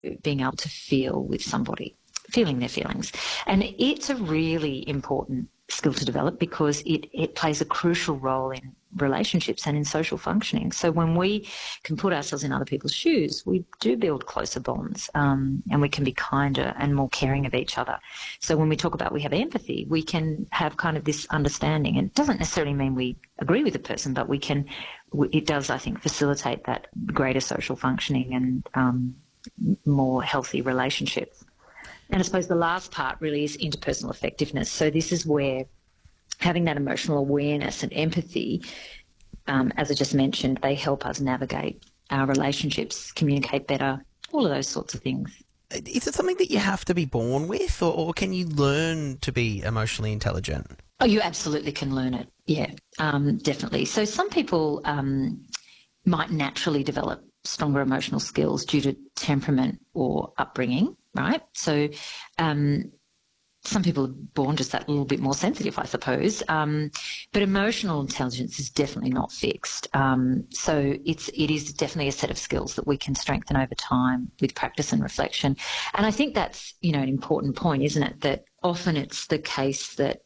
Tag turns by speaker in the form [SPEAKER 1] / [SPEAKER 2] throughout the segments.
[SPEAKER 1] being able to feel with somebody, feeling their feelings. And it's a really important skill to develop because it plays a crucial role in relationships and in social functioning. So when we can put ourselves in other people's shoes, we do build closer bonds, and we can be kinder and more caring of each other. So when we talk about we have empathy, we can have kind of this understanding. And it doesn't necessarily mean we agree with the person, but it does, I think, facilitate that greater social functioning and more healthy relationships. And I suppose the last part really is interpersonal effectiveness. So this is where having that emotional awareness and empathy, as I just mentioned, they help us navigate our relationships, communicate better, all of those sorts of things.
[SPEAKER 2] Is it something that you have to be born with, or can you learn to be emotionally intelligent?
[SPEAKER 1] Oh, you absolutely can learn it. Yeah, definitely. So some people might naturally develop stronger emotional skills due to temperament or upbringing, right? So some people are born just that little bit more sensitive, I suppose. But emotional intelligence is definitely not fixed. So it is definitely a set of skills that we can strengthen over time with practice and reflection. And I think that's, an important point, isn't it? That often it's the case that,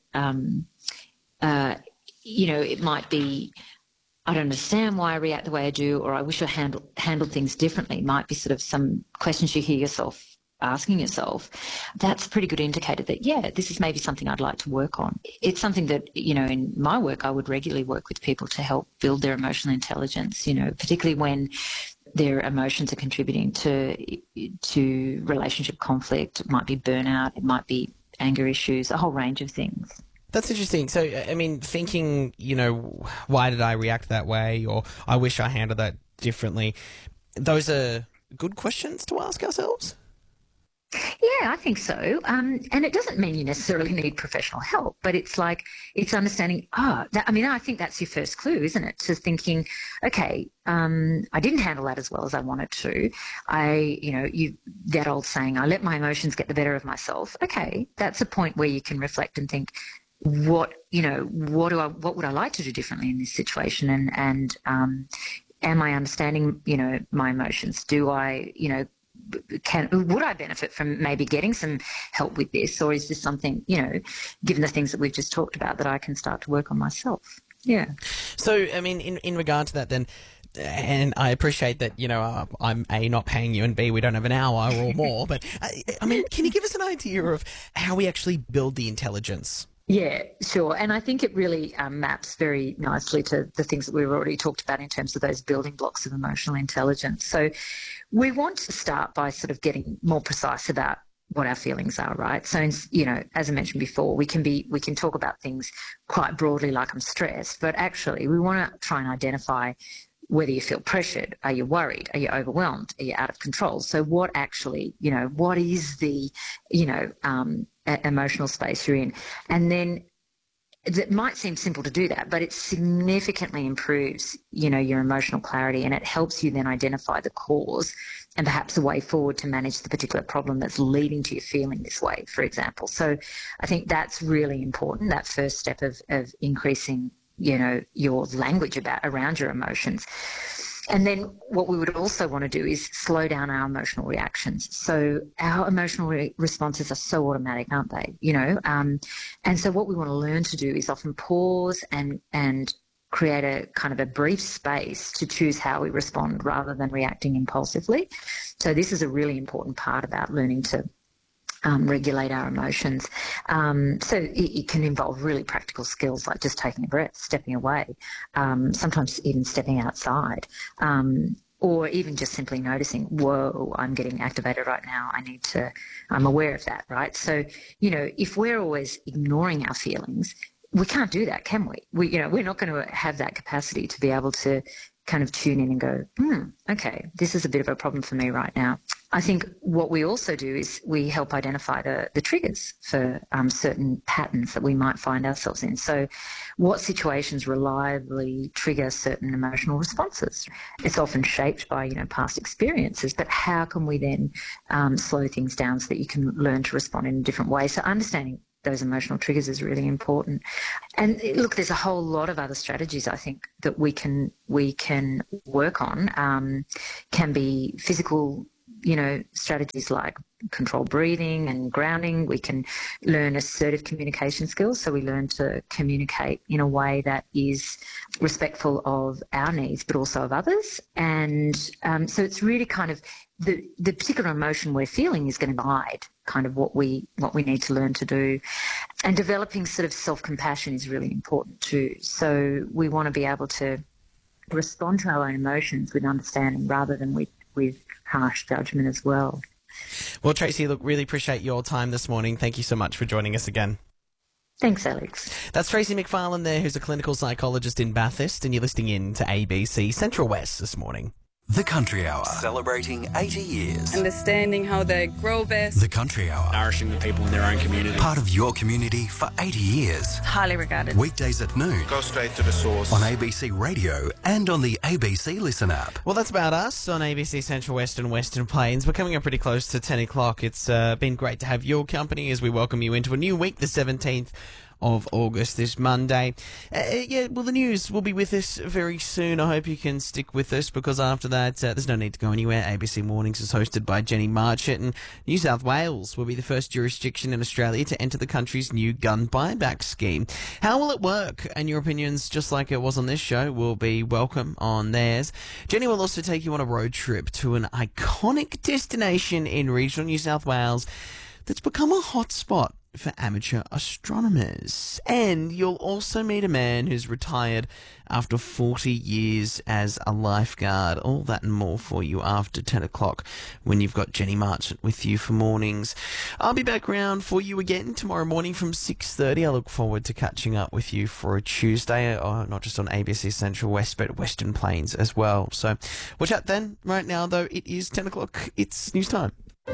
[SPEAKER 1] it might be, I don't understand why I react the way I do, or I wish I handled things differently. Might be sort of some questions you hear yourself asking yourself. That's a pretty good indicator that, this is maybe something I'd like to work on. It's something that, in my work, I would regularly work with people to help build their emotional intelligence, particularly when their emotions are contributing to relationship conflict. It might be burnout, it might be anger issues, a whole range of things.
[SPEAKER 2] That's interesting. So, I mean, thinking, why did I react that way, or I wish I handled that differently, those are good questions to ask ourselves?
[SPEAKER 1] Yeah, I think so. And it doesn't mean you necessarily need professional help, but it's understanding, I think that's your first clue, isn't it? To thinking, okay, I didn't handle that as well as I wanted to. That old saying, I let my emotions get the better of myself. Okay, that's a point where you can reflect and think, what would I like to do differently in this situation? And am I understanding, my emotions? Do I, would I benefit from maybe getting some help with this, or is this something, given the things that we've just talked about, that I can start to work on myself? Yeah.
[SPEAKER 2] So, I mean, in regard to that then, and I appreciate that, I'm A, not paying you, and B, we don't have an hour or more, but I mean, can you give us an idea of how we actually build the intelligence?
[SPEAKER 1] Yeah, sure. And I think it really maps very nicely to the things that we've already talked about in terms of those building blocks of emotional intelligence. So we want to start by sort of getting more precise about what our feelings are, right? So, as I mentioned before, we can talk about things quite broadly, like I'm stressed, but actually we want to try and identify whether you feel pressured, are you worried, are you overwhelmed, are you out of control? So what actually, what is the, emotional space you're in? And then it might seem simple to do that, but it significantly improves, your emotional clarity, and it helps you then identify the cause and perhaps a way forward to manage the particular problem that's leading to you feeling this way, for example. So I think that's really important, that first step of increasing, your language around your emotions. And then what we would also want to do is slow down our emotional reactions. So our emotional responses are so automatic, aren't they? And so what we want to learn to do is often pause and create a kind of a brief space to choose how we respond rather than reacting impulsively. So this is a really important part about learning to regulate our emotions. So it can involve really practical skills like just taking a breath, stepping away, sometimes even stepping outside, or even just simply noticing, whoa, I'm getting activated right now. I'm aware of that, right? So, if we're always ignoring our feelings, we can't do that, can we? We're not going to have that capacity to be able to kind of tune in and go, okay, this is a bit of a problem for me right now. I think what we also do is we help identify the triggers for certain patterns that we might find ourselves in. So what situations reliably trigger certain emotional responses? It's often shaped by, past experiences, but how can we then slow things down so that you can learn to respond in a different way? So understanding those emotional triggers is really important. And look, there's a whole lot of other strategies I think that we can work on. Can be physical strategies like controlled breathing and grounding. We can learn assertive communication skills. So we learn to communicate in a way that is respectful of our needs, but also of others. And so it's really kind of the particular emotion we're feeling is going to guide kind of what we need to learn to do. And developing sort of self-compassion is really important too. So we want to be able to respond to our own emotions with understanding rather than with harsh judgment as well.
[SPEAKER 2] Well, Tracy, look, really appreciate your time this morning. Thank you so much for joining us again.
[SPEAKER 1] Thanks, Alex.
[SPEAKER 2] That's Tracy McFarlane there, who's a clinical psychologist in Bathurst, and you're listening in to ABC Central West this morning.
[SPEAKER 3] The Country Hour, celebrating 80 years.
[SPEAKER 4] Understanding how they grow best.
[SPEAKER 3] The Country Hour,
[SPEAKER 5] nourishing the people in their own community.
[SPEAKER 3] Part of your community for 80 years.
[SPEAKER 4] Highly regarded.
[SPEAKER 3] Weekdays at noon.
[SPEAKER 5] Go straight to the source.
[SPEAKER 3] On ABC Radio and on the ABC Listen app.
[SPEAKER 2] Well, that's about us on ABC Central West and Western Plains. We're coming up pretty close to 10 o'clock. It's been great to have your company as we welcome you into a new week, the 17th of August, this Monday. The news will be with us very soon. I hope you can stick with us, because after that, there's no need to go anywhere. ABC Mornings is hosted by Jenny Marchett, and New South Wales will be the first jurisdiction in Australia to enter the country's new gun buyback scheme. How will it work? And your opinions, just like it was on this show, will be welcome on theirs. Jenny will also take you on a road trip to an iconic destination in regional New South Wales that's become a hotspot for amateur astronomers. And you'll also meet a man who's retired after 40 years as a lifeguard. All that and more for you after 10 o'clock when you've got Jenny Marchant with you for mornings. I'll be back round for you again tomorrow morning from 6:30. I look forward to catching up with you for a Tuesday, not just on ABC Central West, but Western Plains as well. So we'll chat then. Right now, though, it is 10 o'clock. It's news time.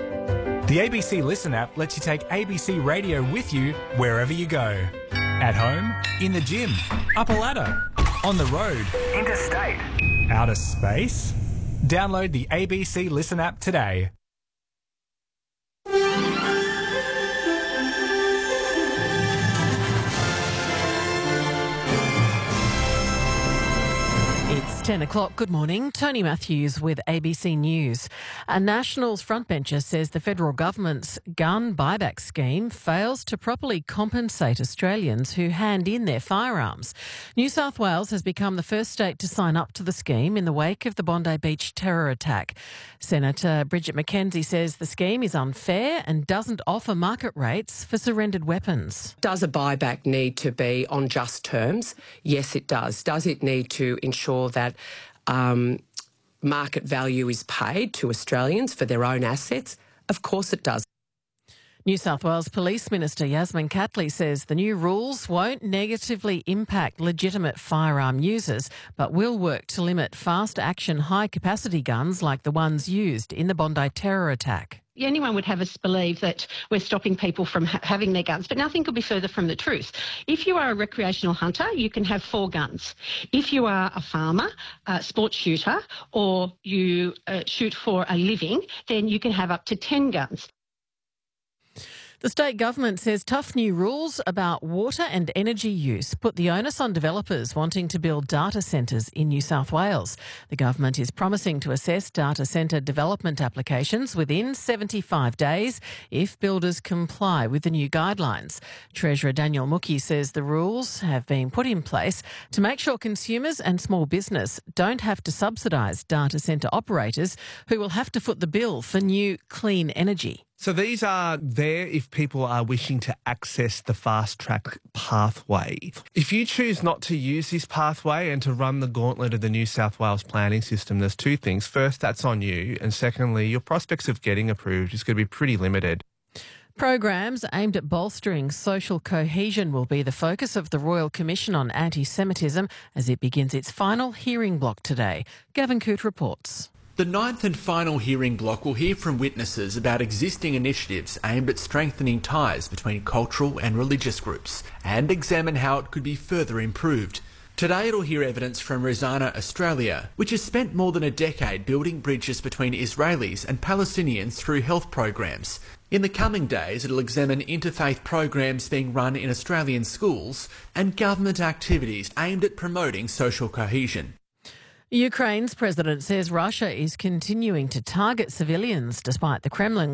[SPEAKER 6] The ABC Listen app lets you take ABC Radio with you wherever you go. At home, in the gym, up a ladder, on the road, interstate, outer space. Download the ABC Listen app today.
[SPEAKER 7] It's 10 o'clock. Good morning. Tony Matthews with ABC News. A Nationals frontbencher says the federal government's gun buyback scheme fails to properly compensate Australians who hand in their firearms. New South Wales has become the first state to sign up to the scheme in the wake of the Bondi Beach terror attack. Senator Bridget McKenzie says the scheme is unfair and doesn't offer market rates for surrendered weapons.
[SPEAKER 8] Does a buyback need to be on just terms? Yes, it does. Does it need to ensure that market value is paid to Australians for their own assets? Of course it does.
[SPEAKER 7] New South Wales Police Minister Yasmin Catley says the new rules won't negatively impact legitimate firearm users, but will work to limit fast-action, high-capacity guns like the ones used in the Bondi terror attack.
[SPEAKER 9] Anyone would have us believe that we're stopping people from having their guns, but nothing could be further from the truth. If you are a recreational hunter, you can have 4 guns. If you are a farmer, a sports shooter, or you shoot for a living, then you can have up to 10 guns.
[SPEAKER 7] The state government says tough new rules about water and energy use put the onus on developers wanting to build data centres in New South Wales. The government is promising to assess data centre development applications within 75 days if builders comply with the new guidelines. Treasurer Daniel Mookie says the rules have been put in place to make sure consumers and small business don't have to subsidise data centre operators who will have to foot the bill for new clean energy.
[SPEAKER 10] So these are there if people are wishing to access the fast-track pathway. If you choose not to use this pathway and to run the gauntlet of the New South Wales planning system, there's 2 things. First, that's on you. And secondly, your prospects of getting approved is going to be pretty limited.
[SPEAKER 7] Programs aimed at bolstering social cohesion will be the focus of the Royal Commission on Anti-Semitism as it begins its final hearing block today. Gavin Coote reports.
[SPEAKER 11] The 9th and final hearing block will hear from witnesses about existing initiatives aimed at strengthening ties between cultural and religious groups and examine how it could be further improved. Today it'll hear evidence from Rosanna Australia, which has spent more than a decade building bridges between Israelis and Palestinians through health programs. In the coming days, it'll examine interfaith programs being run in Australian schools and government activities aimed at promoting social cohesion.
[SPEAKER 7] Ukraine's president says Russia is continuing to target civilians despite the Kremlin